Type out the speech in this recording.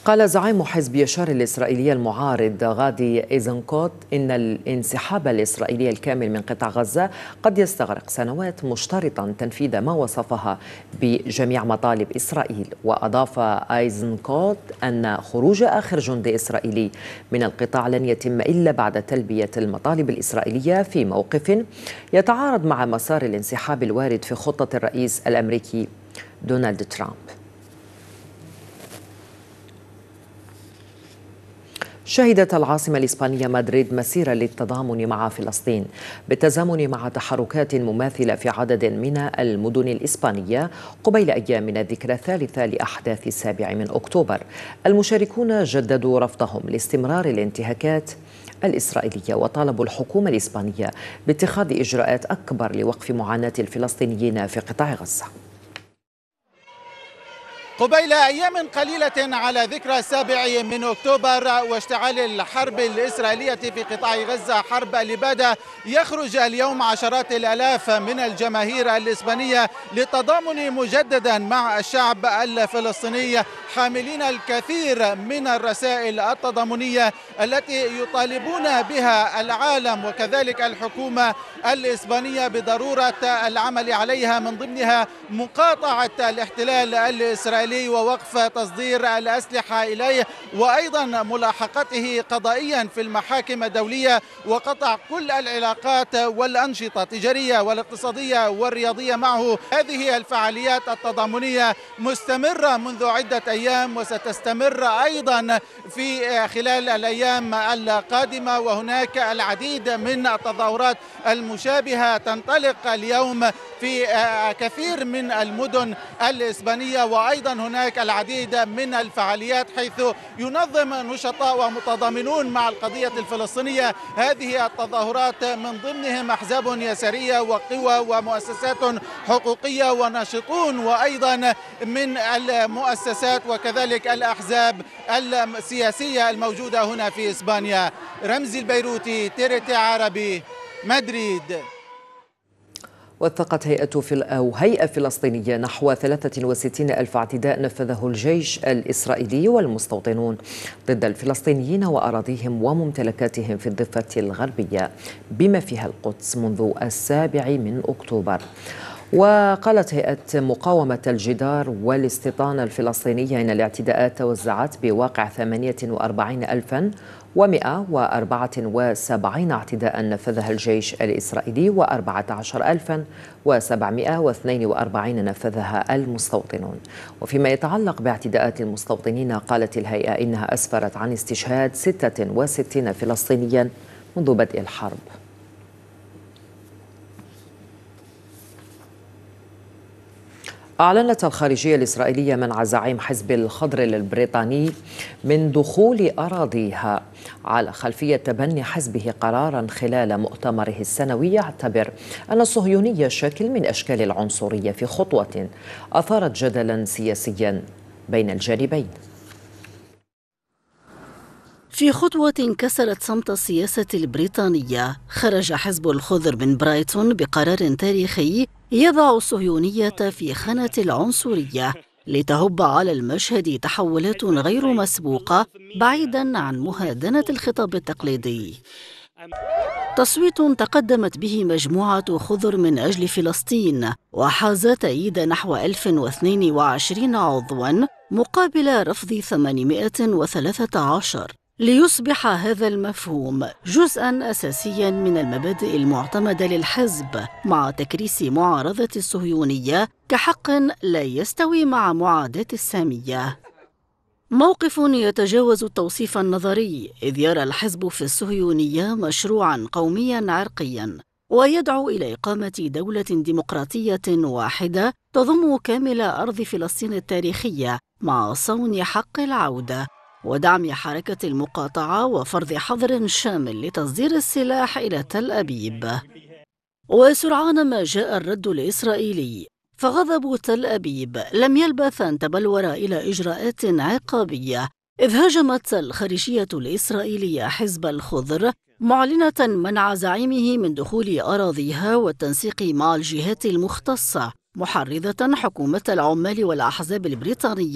قال زعيم حزب يشار الإسرائيلي المعارض غادي إيزنكوت إن الانسحاب الإسرائيلي الكامل من قطاع غزة قد يستغرق سنوات، مشترطا تنفيذ ما وصفها بجميع مطالب إسرائيل. وأضاف إيزنكوت أن خروج آخر جندي إسرائيلي من القطاع لن يتم إلا بعد تلبية المطالب الإسرائيلية في موقف يتعارض مع مسار الانسحاب الوارد في خطة الرئيس الأمريكي دونالد ترامب. شهدت العاصمة الإسبانية مدريد مسيرة للتضامن مع فلسطين بالتزامن مع تحركات مماثلة في عدد من المدن الإسبانية قبيل أيام من الذكرى الثالثة لأحداث 7 أكتوبر. المشاركون جددوا رفضهم لاستمرار الانتهاكات الإسرائيلية وطالبوا الحكومة الإسبانية باتخاذ إجراءات أكبر لوقف معاناة الفلسطينيين في قطاع غزة. قبيل أيام قليلة على ذكرى 7 أكتوبر واشتعال الحرب الإسرائيلية في قطاع غزة، حرب الإبادة، يخرج اليوم عشرات الآلاف من الجماهير الإسبانية للتضامن مجددا مع الشعب الفلسطيني، حاملين الكثير من الرسائل التضامنية التي يطالبون بها العالم وكذلك الحكومة الإسبانية بضرورة العمل عليها، من ضمنها مقاطعة الاحتلال الإسرائيلي ووقف تصدير الأسلحة إليه، وأيضا ملاحقته قضائيا في المحاكم الدولية، وقطع كل العلاقات والأنشطة التجارية والاقتصادية والرياضية معه. هذه الفعاليات التضامنية مستمرة منذ عدة أيام وستستمر أيضا في خلال الأيام القادمة، وهناك العديد من التظاهرات المشابهة تنطلق اليوم في كثير من المدن الإسبانية، وأيضا هناك العديد من الفعاليات حيث ينظم نشطاء ومتضامنون مع القضية الفلسطينية هذه التظاهرات، من ضمنهم أحزاب يسارية وقوى ومؤسسات حقوقية وناشطون، وأيضا من المؤسسات وكذلك الأحزاب السياسية الموجودة هنا في إسبانيا. رمزي البيروتي، TRT عربي، مدريد. وثقت هيئة فلسطينية نحو 63 ألف اعتداء نفذه الجيش الإسرائيلي والمستوطنون ضد الفلسطينيين وأراضيهم وممتلكاتهم في الضفة الغربية بما فيها القدس منذ 7 أكتوبر. وقالت هيئة مقاومة الجدار والاستيطان الفلسطينية إن الاعتداءات توزعت بواقع 48,174 اعتداء نفذها الجيش الإسرائيلي و14,742 نفذها المستوطنون. وفيما يتعلق باعتداءات المستوطنين، قالت الهيئة إنها أسفرت عن استشهاد 66 فلسطينيا منذ بدء الحرب. أعلنت الخارجية الإسرائيلية منع زعيم حزب الخضر البريطاني من دخول أراضيها على خلفية تبني حزبه قراراً خلال مؤتمره السنوي يعتبر أن الصهيونية شكل من أشكال العنصرية، في خطوة أثارت جدلاً سياسياً بين الجانبين. في خطوة كسرت صمت السياسة البريطانية، خرج حزب الخضر من برايتون بقرار تاريخي يضع الصهيونية في خانة العنصرية، لتهب على المشهد تحولات غير مسبوقة بعيداً عن مهادنة الخطاب التقليدي. تصويت تقدمت به مجموعة خضر من أجل فلسطين وحاز تأييد نحو 1022 عضواً مقابل رفض 813، ليصبح هذا المفهوم جزءاً أساسياً من المبادئ المعتمدة للحزب، مع تكريس معارضة الصهيونية كحق لا يستوي مع معاداة السامية. موقف يتجاوز التوصيف النظري، إذ يرى الحزب في الصهيونية مشروعاً قومياً عرقياً، ويدعو إلى إقامة دولة ديمقراطية واحدة تضم كامل أرض فلسطين التاريخية مع صون حق العودة، ودعم حركة المقاطعة وفرض حظر شامل لتصدير السلاح إلى تل أبيب. وسرعان ما جاء الرد الإسرائيلي، فغضب تل أبيب لم يلبث أن تبلور إلى إجراءات عقابية، إذ هاجمت الخارجية الإسرائيلية حزب الخضر معلنة منع زعيمه من دخول أراضيها والتنسيق مع الجهات المختصة، محرضة حكومة العمال والأحزاب البريطانية